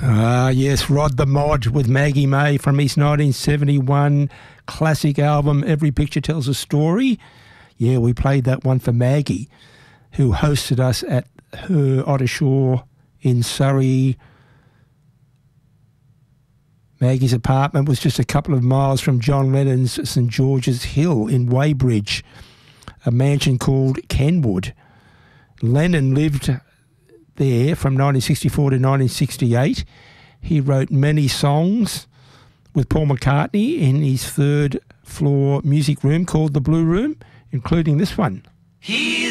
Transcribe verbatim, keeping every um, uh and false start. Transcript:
Ah, yes, Rod the Mod with Maggie May from his nineteen seventy-one classic album, Every Picture Tells a Story. Yeah, we played that one for Maggie, who hosted us at her Otter Shore in Surrey. Maggie's apartment was just a couple of miles from John Lennon's St George's Hill in Weybridge, a mansion called Kenwood. Lennon lived there from nineteen sixty-four to nineteen sixty-eight. He wrote many songs with Paul McCartney in his third floor music room called the Blue Room, including this one. He